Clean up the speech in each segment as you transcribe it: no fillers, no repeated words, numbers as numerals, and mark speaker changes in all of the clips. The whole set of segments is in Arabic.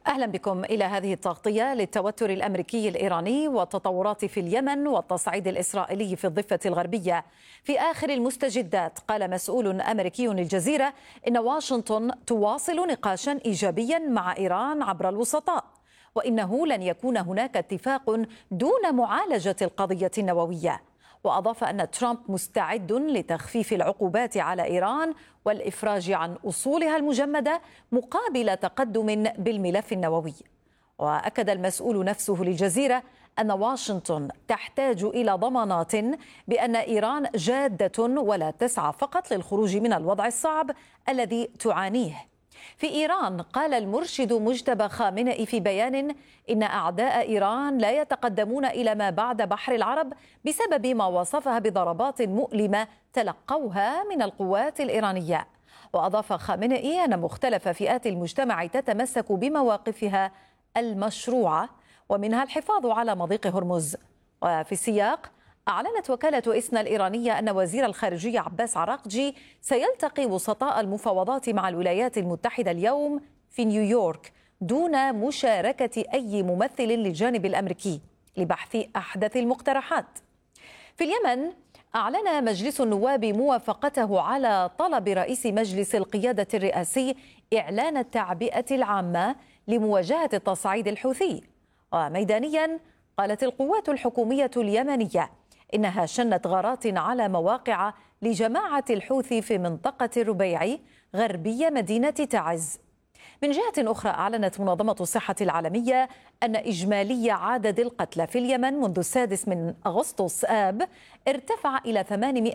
Speaker 1: أهلا بكم إلى هذه التغطية للتوتر الأمريكي الإيراني والتطورات في اليمن والتصعيد الإسرائيلي في الضفة الغربية. في آخر المستجدات قال مسؤول أمريكي للجزيرة إن واشنطن تواصل نقاشا إيجابيا مع إيران عبر الوسطاء، وإنه لن يكون هناك اتفاق دون معالجة القضية النووية. وأضاف أن ترامب مستعد لتخفيف العقوبات على إيران والإفراج عن أصولها المجمدة مقابل تقدم بالملف النووي. وأكد المسؤول نفسه للجزيرة أن واشنطن تحتاج إلى ضمانات بأن إيران جادة ولا تسعى فقط للخروج من الوضع الصعب الذي تعانيه. في إيران قال المرشد مجتبى خامنئي في بيان إن أعداء إيران لا يتقدمون إلى ما بعد بحر العرب بسبب ما وصفها بضربات مؤلمة تلقوها من القوات الإيرانية. وأضاف خامنئي أن مختلف فئات المجتمع تتمسك بمواقفها المشروعة ومنها الحفاظ على مضيق هرمز. وفي السياق أعلنت وكالة إسنا الإيرانية أن وزير الخارجية عباس عراقجي سيلتقي وسطاء المفاوضات مع الولايات المتحدة اليوم في نيويورك دون مشاركة أي ممثل للجانب الأمريكي لبحث أحدث المقترحات. في اليمن أعلن مجلس النواب موافقته على طلب رئيس مجلس القيادة الرئاسي إعلان التعبئة العامة لمواجهة التصعيد الحوثي. وميدانيا قالت القوات الحكومية اليمنية إنها شنت غارات على مواقع لجماعة الحوثي في منطقة الربيع غربية مدينة تعز. من جهة أخرى أعلنت منظمة الصحة العالمية أن إجمالي عدد القتلى في اليمن منذ 6 أغسطس آب ارتفع إلى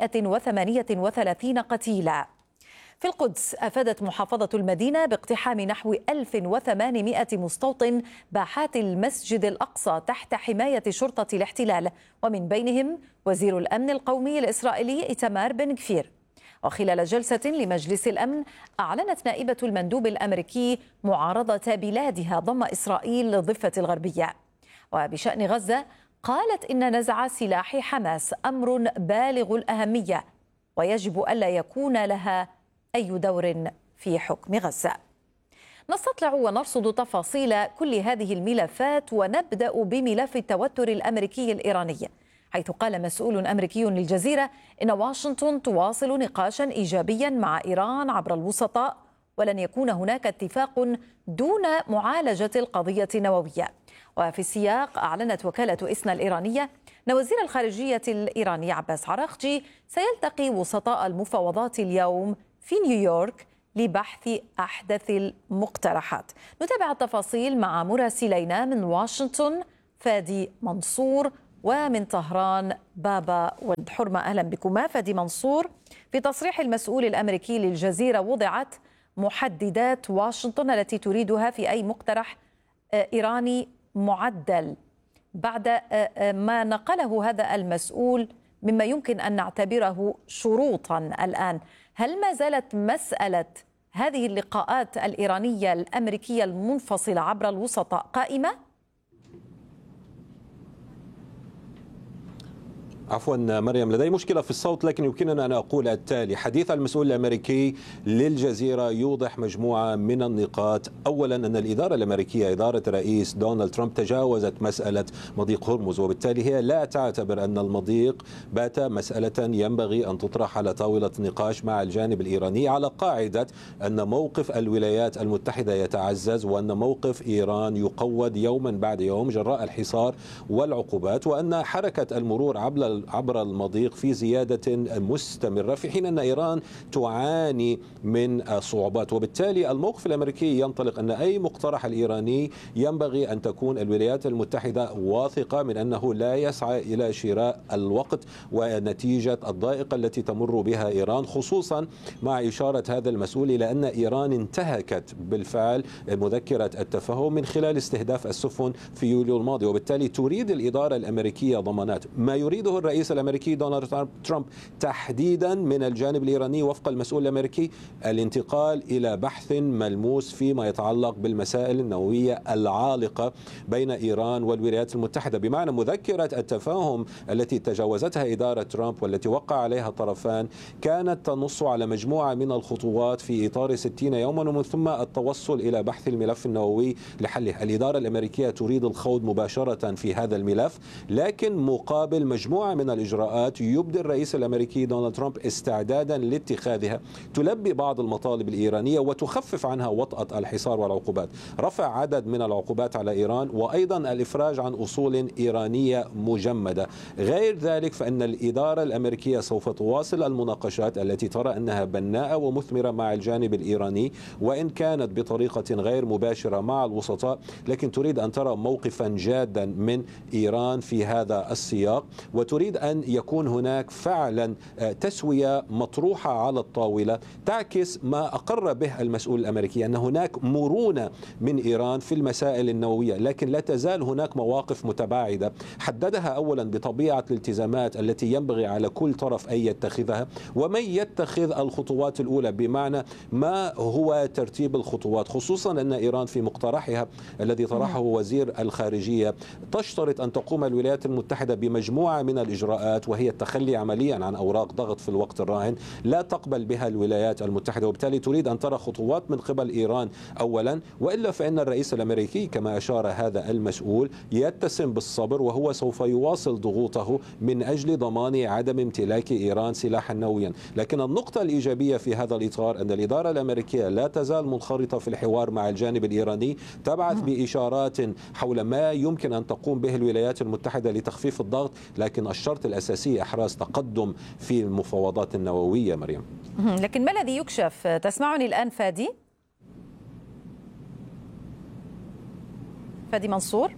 Speaker 1: 838 قتيلا. في القدس أفادت محافظة المدينة باقتحام نحو 1800 مستوطن باحات المسجد الأقصى تحت حماية شرطة الاحتلال، ومن بينهم وزير الأمن القومي الإسرائيلي إيتمار بن غفير. وخلال جلسة لمجلس الأمن أعلنت نائبة المندوب الأمريكي معارضة بلادها ضم إسرائيل للضفة الغربية. وبشأن غزة قالت إن نزع سلاح حماس أمر بالغ الأهمية ويجب ألا يكون لها أي دور في حكم غزة. نستطلع ونرصد تفاصيل كل هذه الملفات، ونبدأ بملف التوتر الأمريكي الإيراني، حيث قال مسؤول أمريكي للجزيرة إن واشنطن تواصل نقاشا إيجابيا مع إيران عبر الوسطاء، ولن يكون هناك اتفاق دون معالجة القضية النووية. وفي السياق أعلنت وكالة إسنا الإيرانية أن وزير الخارجية الإيراني عباس عراقجي سيلتقي وسطاء المفاوضات اليوم في نيويورك لبحث أحدث المقترحات. نتابع التفاصيل مع مراسلينا من واشنطن فادي منصور، ومن طهران بابا ولد حرمة. أهلا بكما. فادي منصور، في تصريح المسؤول الأمريكي للجزيرة وضعت محددات واشنطن التي تريدها في أي مقترح إيراني معدل بعد ما نقله هذا المسؤول مما يمكن أن نعتبره شروطا الآن. هل ما زالت مسألة هذه اللقاءات الإيرانية الأمريكية المنفصلة عبر الوسطاء قائمة؟
Speaker 2: عفوا مريم، لدي مشكلة في الصوت، لكن يمكننا أن أقول التالي. حديث المسؤول الأمريكي للجزيرة يوضح مجموعة من النقاط. أولا أن الإدارة الأمريكية، إدارة الرئيس دونالد ترامب، تجاوزت مسألة مضيق هرمز، وبالتالي هي لا تعتبر أن المضيق بات مسألة ينبغي أن تطرح على طاولة نقاش مع الجانب الإيراني، على قاعدة أن موقف الولايات المتحدة يتعزز وأن موقف إيران يقوض يوما بعد يوم جراء الحصار والعقوبات، وأن حركة المرور عبر المضيق في زيادة مستمرة، في حين أن إيران تعاني من صعوبات. وبالتالي الموقف الأمريكي ينطلق أن أي مقترح الإيراني ينبغي أن تكون الولايات المتحدة واثقة من أنه لا يسعى إلى شراء الوقت ونتيجة الضائقة التي تمر بها إيران، خصوصا مع إشارة هذا المسؤول إلى أن إيران انتهكت بالفعل مذكرة التفاهم من خلال استهداف السفن في يوليو الماضي. وبالتالي تريد الإدارة الأمريكية ضمانات. ما يريده الرئيس الأمريكي دونالد ترامب تحديدا من الجانب الإيراني وفق المسؤول الأمريكي الانتقال إلى بحث ملموس فيما يتعلق بالمسائل النووية العالقة بين إيران والولايات المتحدة، بمعنى مذكرة التفاهم التي تجاوزتها إدارة ترامب والتي وقع عليها الطرفان كانت تنص على مجموعة من الخطوات في إطار 60 يوما ومن ثم التوصل إلى بحث الملف النووي لحله. الإدارة الأمريكية تريد الخوض مباشرة في هذا الملف، لكن مقابل مجموعة من الإجراءات يبدي الرئيس الأمريكي دونالد ترامب استعدادا لاتخاذها تلبي بعض المطالب الإيرانية وتخفف عنها وطأة الحصار والعقوبات، رفع عدد من العقوبات على إيران وأيضا الإفراج عن أصول إيرانية مجمدة. غير ذلك فإن الإدارة الأمريكية سوف تواصل المناقشات التي ترى أنها بناءة ومثمرة مع الجانب الإيراني، وإن كانت بطريقة غير مباشرة مع الوسطاء، لكن تريد أن ترى موقفا جادا من إيران في هذا السياق، وتريد أن يكون هناك فعلا تسوية مطروحة على الطاولة تعكس ما أقر به المسؤول الأمريكي أن هناك مرونة من إيران في المسائل النووية، لكن لا تزال هناك مواقف متباعدة حددها أولا بطبيعة الالتزامات التي ينبغي على كل طرف أن يتخذها ومن يتخذ الخطوات الأولى، بمعنى ما هو ترتيب الخطوات، خصوصا أن إيران في مقترحها الذي طرحه وزير الخارجية تشترط أن تقوم الولايات المتحدة بمجموعة من الإجراءات، وهي التخلي عمليا عن أوراق ضغط في الوقت الراهن لا تقبل بها الولايات المتحدة، وبالتالي تريد أن ترى خطوات من قبل إيران أولا، وإلا فإن الرئيس الأمريكي كما أشار هذا المسؤول يتسم بالصبر وهو سوف يواصل ضغوطه من أجل ضمان عدم امتلاك إيران سلاحا نوويا. لكن النقطة الإيجابية في هذا الإطار أن الإدارة الأمريكية لا تزال منخرطة في الحوار مع الجانب الإيراني، تبعث بإشارات حول ما يمكن أن تقوم به الولايات المتحدة لتخفيف الضغط، لكن الشرط الأساسي إحراز تقدم في المفاوضات النووية. مريم،
Speaker 1: لكن ما الذي يكشف؟ تسمعني الآن فادي منصور؟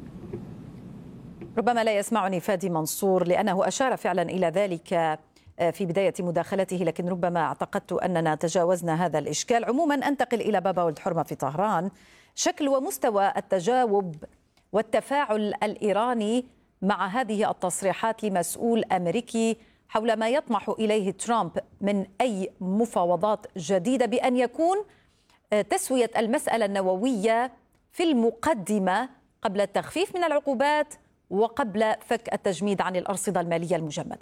Speaker 1: ربما لا يسمعني فادي منصور لأنه أشار فعلا إلى ذلك في بداية مداخلته، لكن ربما اعتقدت أننا تجاوزنا هذا الإشكال. عموما أنتقل إلى بابا ولد حرمة في طهران. شكل ومستوى التجاوب والتفاعل الإيراني مع هذه التصريحات لمسؤول أمريكي حول ما يطمح إليه ترامب من أي مفاوضات جديدة بأن يكون تسوية المسألة النووية في المقدمة قبل التخفيف من العقوبات وقبل فك التجميد عن الأرصدة المالية المجمدة.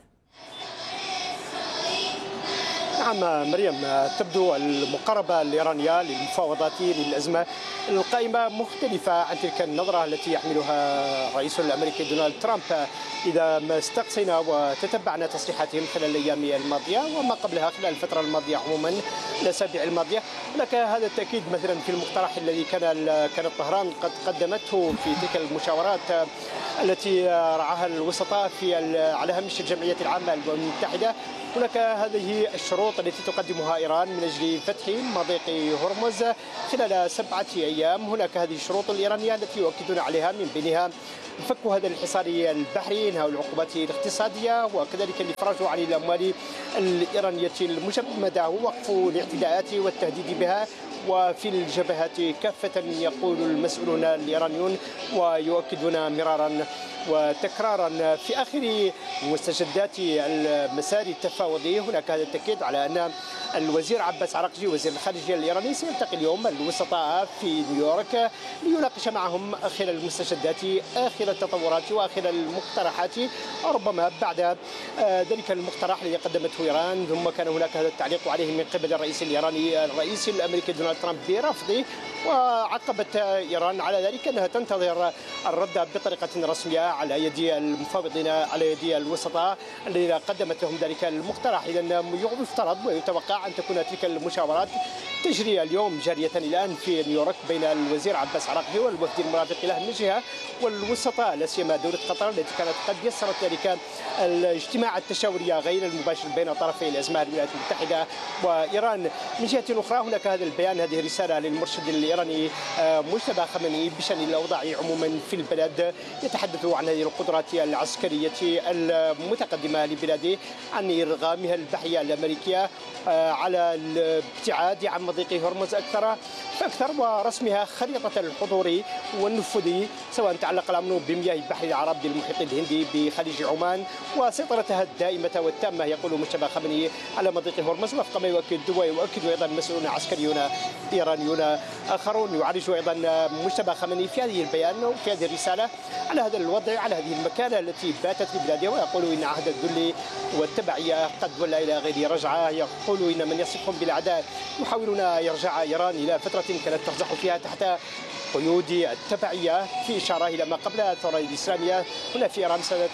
Speaker 3: نعم مريم، تبدو المقاربة الإيرانية للمفاوضات للأزمة القائمة مختلفة عن تلك النظرة التي يحملها الرئيس الأمريكي دونالد ترامب إذا ما استقصينا وتتبعنا تصريحاتهم خلال الأيام الماضية وما قبلها خلال الفترة الماضية عموما الأسابيع الماضية. هناك هذا التأكيد مثلا في المقترح الذي كانت طهران قد قدمته في تلك المشاورات التي رعاها الوسطاء على هامش الجمعية العامة للأمم المتحدة. هناك هذه الشروط التي تقدمها إيران من أجل فتح مضيق هرمز خلال 7 أيام. هناك هذه الشروط الإيرانية التي يؤكدون عليها من بينها فك هذا الحصار البحري، انهاء العقوبات الاقتصادية، وكذلك الإفراج عن الأموال الإيرانية المجمدة، ووقف الاعتداءات والتهديد بها وفي الجبهات كافة، يقول المسؤولون الإيرانيون ويؤكدون مرارا وتكرارا. في آخر مستجدات المسار التفاوضي هناك هذا التأكيد على أن الوزير عباس عراقجي وزير الخارجية الإيراني سيلتقي اليوم الوسطاء في نيويورك ليناقش معهم آخر المستجدات، آخر التطورات وآخر المقترحات، ربما بعد ذلك المقترح الذي قدمته إيران. ثم كان هناك هذا التعليق عليه من قبل الرئيس الإيراني الرئيس الأمريكي دونالد ترامب برفضه، وعقبت إيران على ذلك أنها تنتظر الرد بطريقة رسمية على يد المفاوضين، على يد الوسطاء الذين قدمت لهم ذلك المقترح. إذا يفترض ويتوقع أن تكون تلك المشاورات تجري اليوم جارية الآن في نيويورك بين الوزير عباس عراقجي والوفد المرافق له من جهة، والوسطاء لا سيما دولة قطر التي كانت قد يسرت ذلك الاجتماع التشاوري غير المباشر بين طرفي الأزمة الولايات المتحدة وإيران. من جهة أخرى هناك هذا البيان هذه الرسالة للمرشد الإيراني مجتبى خامنئي بشأن الأوضاع عموما في البلاد. يتحدث عن هذه القدرات العسكرية المتقدمة لبلاده، عن إرغامها البحرية الأمريكية على الابتعاد عن مضيق هرمز أكثر فأكثر، ورسمها خريطة الحضور والنفوذ، سواء تعلق الأمر بمياه البحر العربي للمحيط الهندي بخليج عمان وسيطرتها الدائمة والتامة، يقول مجتبى خامنئي، على مضيق هرمز، وفق ما يؤكد أيضا مسؤولون عسكريون إيرانيون آخرون. يعالج أيضا مجتبى خامنئي في هذه البيان وفي هذه الرسالة على هذا الوضع، على هذه المكانة التي باتت لبلاده، ويقول إن عهد الذل والتبعية قد ولى إلى غير رجعة. يقول إن من يصفهم بالعداء يحاولون يرجع إيران إلى فترة كانت ترزح فيها تحت قيود التبعية، في إشارة إلى ما قبل الثورة الإسلامية هنا في إيران سنة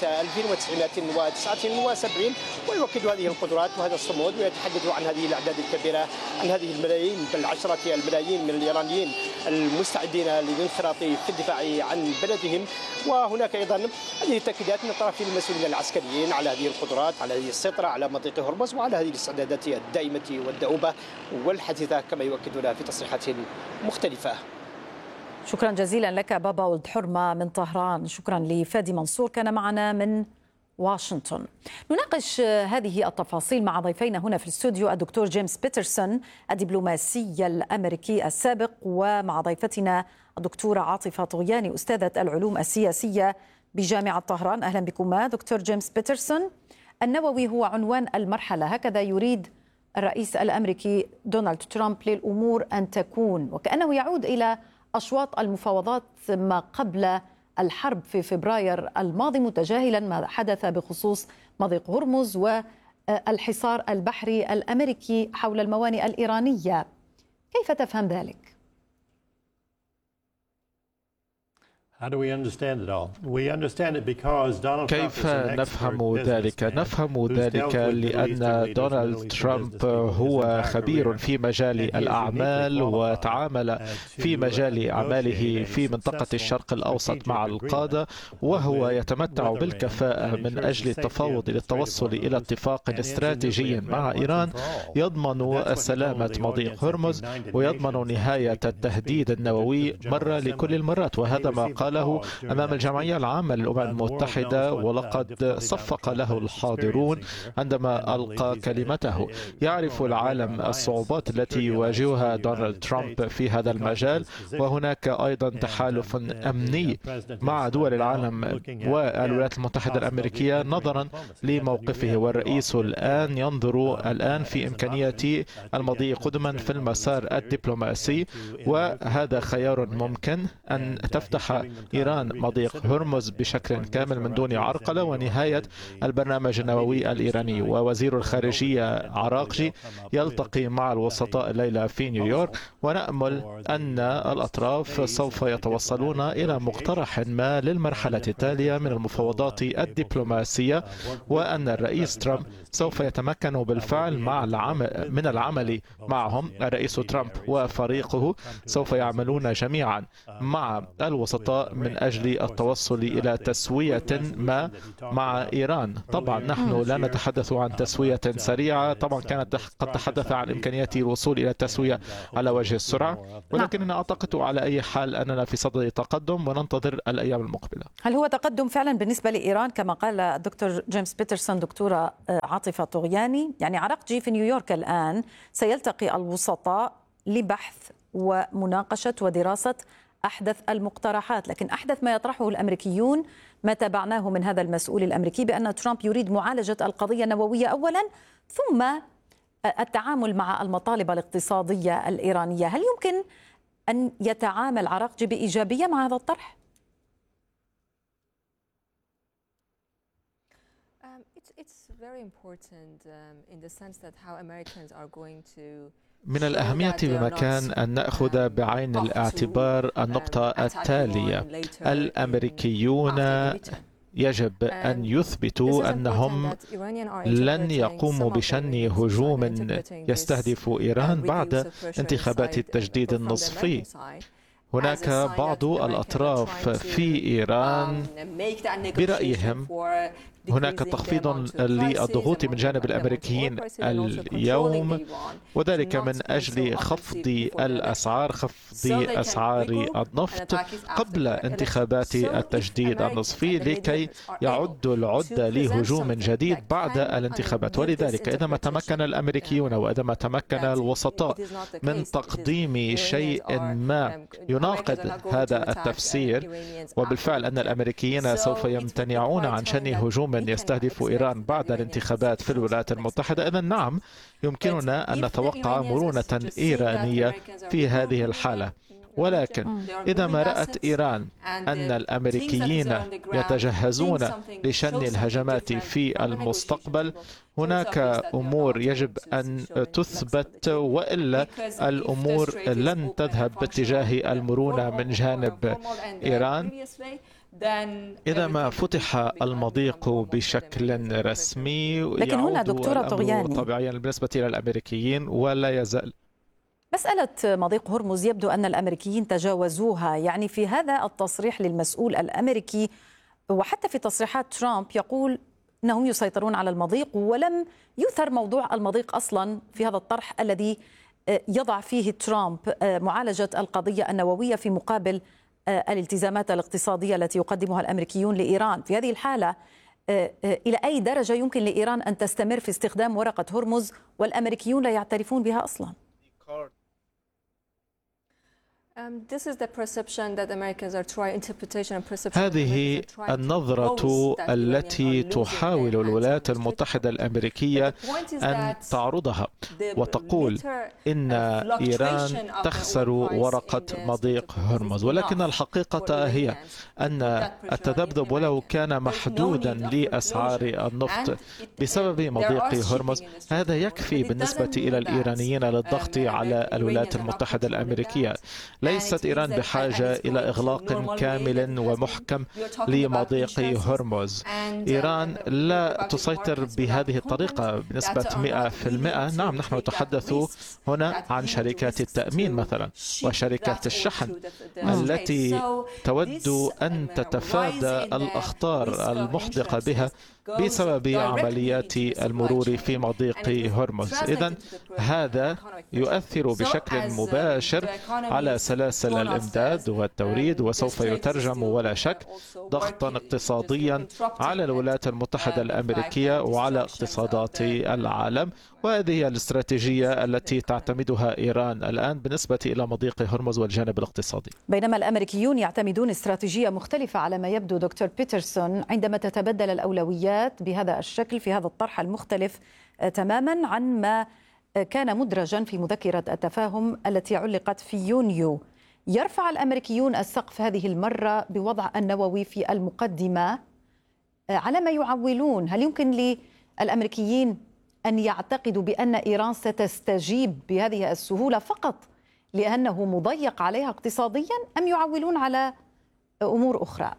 Speaker 3: 1979، ويؤكد هذه القدرات وهذا الصمود، ويتحدث عن هذه الأعداد الكبيرة، عن هذه الملايين بل عشرات الملايين من الإيرانيين المستعدين للانخراط في الدفاع عن بلدهم. وهناك أيضا هذه التأكيدات من طرف المسؤولين العسكريين على هذه القدرات، على هذه السيطرة على مضيق هرمز، وعلى هذه الاستعدادات الدائمة والدؤوبة والحديثة كما يؤكدون في تصريحات مختلفة.
Speaker 1: شكرا جزيلا لك بابا ولد حرمة من طهران. شكرا لفادي منصور كان معنا من واشنطن. نناقش هذه التفاصيل مع ضيفينا هنا في الاستوديو، الدكتور جيمس بيترسون الدبلوماسي الأمريكي السابق، ومع ضيفتنا الدكتورة عاطفة طغياني أستاذة العلوم السياسية بجامعة طهران. أهلا بكما دكتور جيمس بيترسون. النووي هو عنوان المرحلة، هكذا يريد الرئيس الأمريكي دونالد ترامب للأمور أن تكون، وكأنه يعود إلى أشواط المفاوضات ما قبل الحرب في فبراير الماضي، متجاهلا ما حدث بخصوص مضيق هرمز والحصار البحري الأمريكي حول الموانئ الإيرانية. كيف تفهم ذلك؟
Speaker 4: كيف نفهم ذلك؟ نفهم ذلك لأن دونالد ترامب هو خبير في مجال الأعمال، وتعامل في مجال أعماله في منطقة الشرق الأوسط مع القادة، وهو يتمتع بالكفاءة من أجل التفاوض للتوصل إلى اتفاق استراتيجي مع إيران يضمن سلامة مضيق هرمز ويضمن نهاية التهديد النووي مرة لكل المرات. وهذا ما قال له أمام الجمعية العامة للأمم المتحدة، ولقد صفق له الحاضرون عندما ألقى كلمته. يعرف العالم الصعوبات التي يواجهها دونالد ترامب في هذا المجال، وهناك أيضا تحالف أمني مع دول العالم والولايات المتحدة الأمريكية نظرا لموقفه، والرئيس الآن ينظر في إمكانية المضي قدما في المسار الدبلوماسي، وهذا خيار ممكن أن تفتح إيران مضيق هرمز بشكل كامل من دون عرقلة ونهاية البرنامج النووي الإيراني. ووزير الخارجية عراقجي يلتقي مع الوسطاء الليلة في نيويورك، ونأمل أن الأطراف سوف يتوصلون إلى مقترح ما للمرحلة التالية من المفاوضات الدبلوماسية، وأن الرئيس ترامب سوف يتمكن بالفعل من العمل معهم. الرئيس ترامب وفريقه سوف يعملون جميعا مع الوسطاء من أجل التوصل إلى تسوية ما مع إيران. طبعا نحن لا نتحدث عن تسوية سريعة، طبعا كانت قد تحدث عن إمكانية الوصول إلى التسوية على وجه السرعة، ولكننا أعتقد على أي حال أننا في صدد تقدم وننتظر الأيام المقبلة.
Speaker 1: هل هو تقدم فعلا بالنسبة لإيران كما قال الدكتور جيمس بيترسون؟ دكتورة عاطفة طغياني، يعني عراقجي في نيويورك الآن سيلتقي الوسطاء لبحث ومناقشة ودراسة أحدث المقترحات، لكن أحدث ما يطرحه الأمريكيون ما تابعناه من هذا المسؤول الأمريكي بأن ترامب يريد معالجة القضية النووية أولا ثم التعامل مع المطالب الاقتصادية الإيرانية. هل يمكن أن يتعامل عراقجي بإيجابية مع هذا الطرح؟
Speaker 4: من الأهمية بمكان أن نأخذ بعين الاعتبار النقطة التالية: الأمريكيون يجب أن يثبتوا أنهم لن يقوموا بشن هجوم يستهدف إيران بعد انتخابات التجديد النصفي. هناك بعض الأطراف في إيران برأيهم هناك تخفيض للضغوط من جانب الأمريكيين اليوم، وذلك من أجل خفض الأسعار، خفض أسعار النفط قبل انتخابات التجديد النصفي لكي يعدوا العدة لهجوم جديد بعد الانتخابات. ولذلك إذا ما تمكن الأمريكيون وإذا ما تمكن الوسطاء من تقديم شيء ما يناقض هذا التفسير، وبالفعل أن الأمريكيين سوف يمتنعون عن شن هجوم يستهدف إيران بعد الانتخابات في الولايات المتحدة، إذن نعم يمكننا أن نتوقع مرونة إيرانية في هذه الحالة. ولكن إذا ما رأت إيران أن الأمريكيين يتجهزون لشن الهجمات في المستقبل، هناك أمور يجب أن تثبت، وإلا الأمور لن تذهب باتجاه المرونة من جانب إيران. إذا ما فتح المضيق بشكل رسمي،
Speaker 1: لكن هنا دكتورة طغياني
Speaker 4: طبيعيا بالنسبة إلى الأمريكيين ولا يزال
Speaker 1: مسألة مضيق هرمز يبدو أن الأمريكيين تجاوزوها. يعني في هذا التصريح للمسؤول الأمريكي وحتى في تصريحات ترامب يقول أنهم يسيطرون على المضيق، ولم يثر موضوع المضيق أصلا في هذا الطرح الذي يضع فيه ترامب معالجة القضية النووية في مقابل الالتزامات الاقتصادية التي يقدمها الأمريكيون لإيران. في هذه الحالة إلى أي درجة يمكن لإيران أن تستمر في استخدام ورقة هرمز والأمريكيون لا يعترفون بها أصلا؟
Speaker 4: هذه النظرة التي تحاول الولايات المتحدة الأمريكية أن تعرضها وتقول إن إيران تخسر ورقة مضيق هرمز، ولكن الحقيقة هي أن التذبذب ولو كان محدودا لأسعار النفط بسبب مضيق هرمز هذا يكفي بالنسبة إلى الإيرانيين للضغط على الولايات المتحدة الأمريكية. ليست إيران بحاجة إلى إغلاق كامل ومحكم لمضيق هرمز. إيران لا تسيطر بهذه الطريقة بنسبة 100%. نعم، نحن نتحدث هنا عن شركات التأمين مثلا وشركات الشحن التي تود أن تتفادى الأخطار المحدقة بها بسبب عمليات المرور في مضيق هرمز. إذن هذا يؤثر بشكل مباشر على سلاسل الإمداد والتوريد، وسوف يترجم ولا شك ضغطا اقتصاديا على الولايات المتحدة الأمريكية وعلى اقتصادات العالم. وهذه هي الاستراتيجية التي تعتمدها إيران الآن بالنسبة إلى مضيق هرمز والجانب الاقتصادي،
Speaker 1: بينما الأمريكيون يعتمدون استراتيجية مختلفة على ما يبدو دكتور بيترسون عندما تتبدل الأولويات بهذا الشكل في هذا الطرح المختلف تماما عن ما كان مدرجا في مذكرة التفاهم التي علقت في يونيو. يرفع الأمريكيون السقف هذه المرة بوضع النووي في المقدمة. على ما يعولون، هل يمكن للأمريكيين أن يعتقدوا بأن إيران ستستجيب بهذه السهولة فقط لأنه مضيق عليها اقتصاديا، أم يعولون على أمور أخرى؟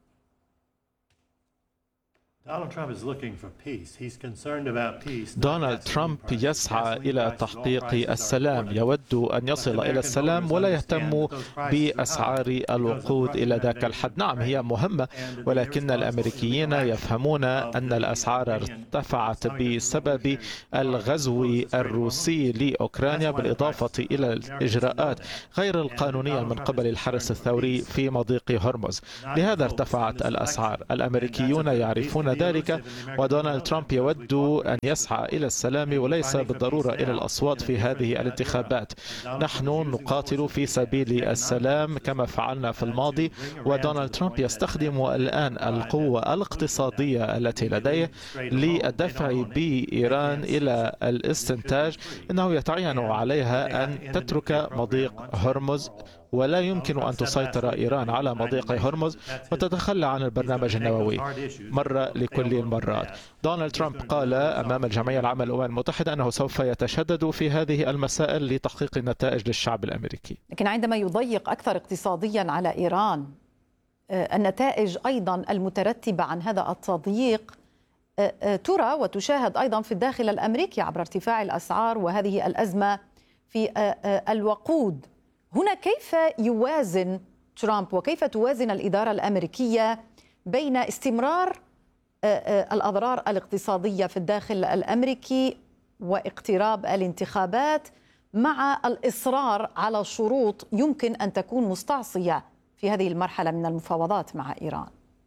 Speaker 4: دونالد ترامب يسعى إلى تحقيق السلام، يود أن يصل إلى السلام ولا يهتم بأسعار الوقود إلى ذاك الحد. نعم هي مهمة، ولكن الأمريكيين يفهمون أن الأسعار ارتفعت بسبب الغزو الروسي لأوكرانيا، بالإضافة إلى الإجراءات غير القانونية من قبل الحرس الثوري في مضيق هرمز. لهذا ارتفعت الأسعار. الأمريكيون يعرفون ذلك، ودونالد ترامب يود أن يسعى إلى السلام وليس بالضرورة إلى الأصوات في هذه الانتخابات. نحن نقاتل في سبيل السلام كما فعلنا في الماضي، ودونالد ترامب يستخدم الآن القوة الاقتصادية التي لديه للدفع بإيران إلى الاستنتاج. إنه يتعين عليها أن تترك مضيق هرمز، ولا يمكن أن تسيطر إيران على مضيق هرمز وتتخلى عن البرنامج النووي مرة لكل المرات. دونالد ترامب قال أمام الجمعية العامة للأمم المتحدة أنه سوف يتشدد في هذه المسائل لتحقيق النتائج للشعب الأمريكي.
Speaker 1: لكن عندما يضيق أكثر اقتصاديا على إيران، النتائج أيضا المترتبة عن هذا التضييق ترى وتشاهد أيضا في الداخل الأمريكي عبر ارتفاع الأسعار وهذه الأزمة في الوقود. هنا كيف يوازن ترامب وكيف توازن الإدارة الأمريكية بين استمرار الأضرار الاقتصادية في الداخل الأمريكي واقتراب الانتخابات مع الإصرار على شروط يمكن أن تكون مستعصية في هذه المرحلة من المفاوضات مع إيران؟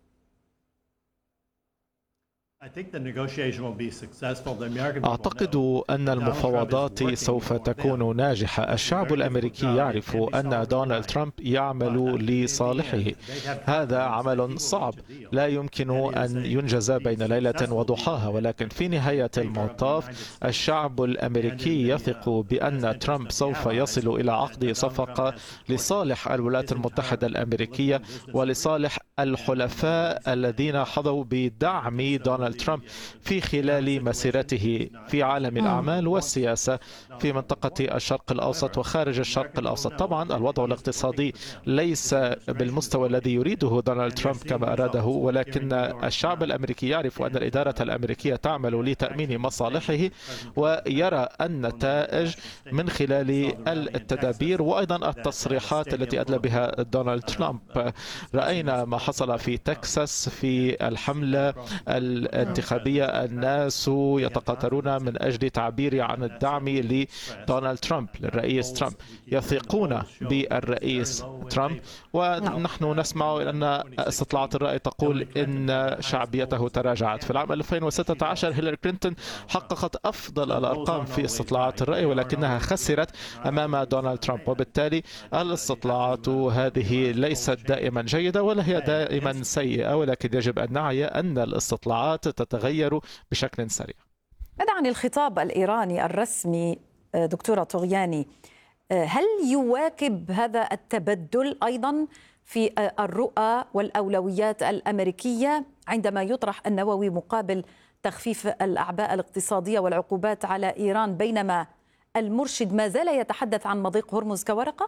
Speaker 4: أعتقد أن المفاوضات سوف تكون ناجحة. الشعب الأمريكي يعرف أن دونالد ترامب يعمل لصالحه. هذا عمل صعب لا يمكن أن ينجز بين ليلة وضحاها، ولكن في نهاية المطاف الشعب الأمريكي يثق بأن ترامب سوف يصل إلى عقد صفقة لصالح الولايات المتحدة الأمريكية ولصالح الحلفاء الذين حظوا بدعم دونالد ترامب في خلال مسيرته في عالم الأعمال والسياسة في منطقة الشرق الأوسط وخارج الشرق الأوسط. طبعا الوضع الاقتصادي ليس بالمستوى الذي يريده دونالد ترامب كما أراده، ولكن الشعب الأمريكي يعرف أن الإدارة الأمريكية تعمل لتأمين مصالحه ويرى النتائج من خلال التدابير وأيضا التصريحات التي أدلى بها دونالد ترامب. رأينا ما حصل في تكساس في الحملة الانتخابية، الناس يتقاطرون من أجل تعبير عن الدعم لدونالد ترامب للرئيس ترامب، يثقون بالرئيس ترامب. ونحن نسمع أن استطلاعات الرأي تقول إن شعبيته تراجعت. في العام 2016 هيلاري كلينتون حققت أفضل الأرقام في استطلاعات الرأي، ولكنها خسرت أمام دونالد ترامب. وبالتالي الاستطلاعات هذه ليست دائما جيدة ولا هي دائما سيئة، ولكن يجب أن نعي أن الاستطلاعات تتغير بشكل سريع.
Speaker 1: ماذا عن الخطاب الإيراني الرسمي دكتورة طغياني؟ هل يواكب هذا التبدل أيضا في الرؤى والأولويات الأمريكية عندما يطرح النووي مقابل تخفيف الأعباء الاقتصادية والعقوبات على إيران، بينما المرشد ما زال يتحدث عن مضيق هرمز كورقة؟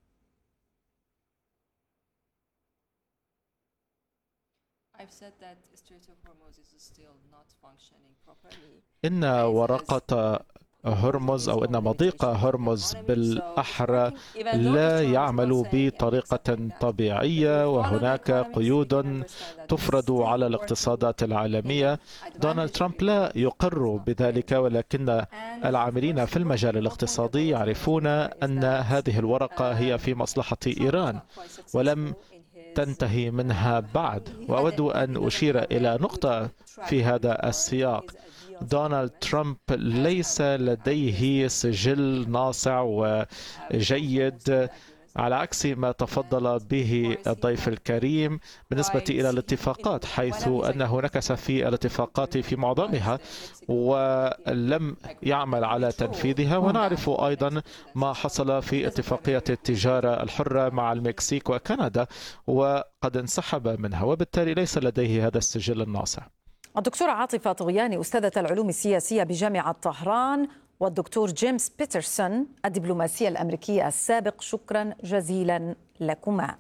Speaker 4: إن ورقة هرمز أو إن مضيق هرمز بالأحرى لا يعمل بطريقة طبيعية، وهناك قيود تفرض على الاقتصادات العالمية. دونالد ترامب لا يقر بذلك، ولكن العاملين في المجال الاقتصادي يعرفون أن هذه الورقة هي في مصلحة إيران ولم تنتهي منها بعد. وأود أن أشير إلى نقطة في هذا السياق. دونالد ترامب ليس لديه سجل ناصع وجيد على عكس ما تفضل به الضيف الكريم بالنسبة إلى الاتفاقات، حيث أنه نكس في الاتفاقات في معظمها ولم يعمل على تنفيذها. ونعرف أيضا ما حصل في اتفاقية التجارة الحرة مع المكسيك وكندا وقد انسحب منها، وبالتالي ليس لديه هذا السجل الناصع.
Speaker 1: الدكتورة عاطفة طغياني أستاذة العلوم السياسية بجامعة طهران، والدكتور جيمس بيترسون الدبلوماسي الأمريكي السابق، شكرا جزيلا لكما.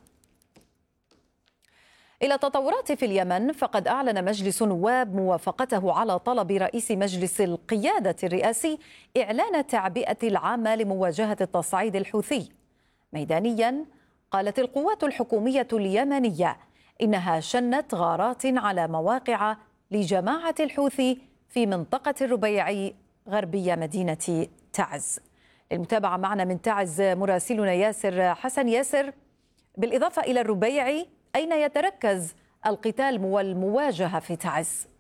Speaker 1: إلى التطورات في اليمن، فقد أعلن مجلس النواب موافقته على طلب رئيس مجلس القيادة الرئاسي إعلان تعبئة العامة لمواجهة التصعيد الحوثي. ميدانيا، قالت القوات الحكومية اليمنية إنها شنت غارات على مواقع لجماعة الحوثي في منطقة الربيع غربية مدينة تعز. للمتابعة معنا من تعز مراسلنا ياسر حسن. ياسر، بالإضافة إلى الربيع، أين يتركز القتال والمواجهة في تعز؟